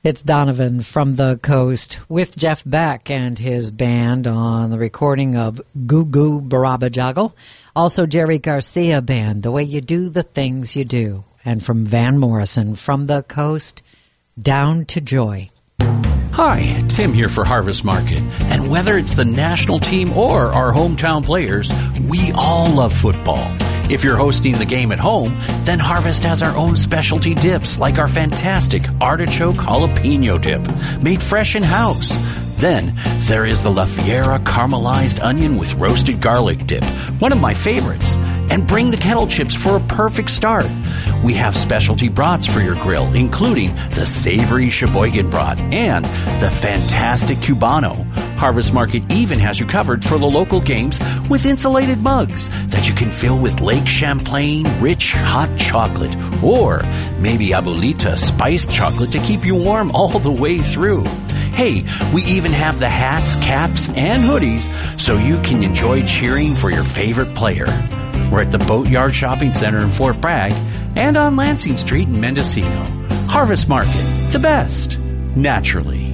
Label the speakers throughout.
Speaker 1: It's Donovan from the Coast with Jeff Beck and his band on the recording of Goo Goo Baraba Joggle. Also Jerry Garcia Band, The Way You Do the Things You Do. And from Van Morrison, From the Coast Down to Joy.
Speaker 2: Hi, Tim here for Harvest Market. And whether it's the national team or our hometown players, we all love football. If you're hosting the game at home, then Harvest has our own specialty dips, like our fantastic artichoke jalapeno dip, made fresh in-house. Then there is the La Fiera caramelized onion with roasted garlic dip, one of my favorites. And bring the kettle chips for a perfect start. We have specialty brats for your grill, including the savory Sheboygan brat and the fantastic Cubano. Harvest Market even has you covered for the local games with insulated mugs that you can fill with Lake Champlain rich hot chocolate or maybe Abuelita spiced chocolate to keep you warm all the way through. Hey, we even have the hats, caps, and hoodies so you can enjoy cheering for your favorite player. We're at the Boatyard Shopping Center in Fort Bragg and on Lansing Street in Mendocino. Harvest Market, the best, naturally.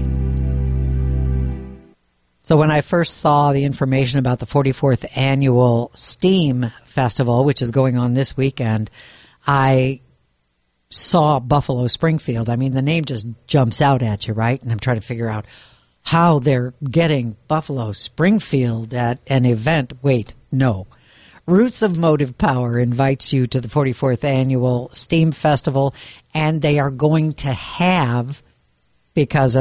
Speaker 1: So when I first saw the information about the 44th Annual STEAM Festival, which is going on this weekend, I saw Buffalo Springfield. I mean, the name just jumps out at you, right? And I'm trying to figure out how they're getting Buffalo Springfield at an event. Wait, no. Roots of Motive Power invites you to the 44th Annual STEAM Festival, and they are going to have, because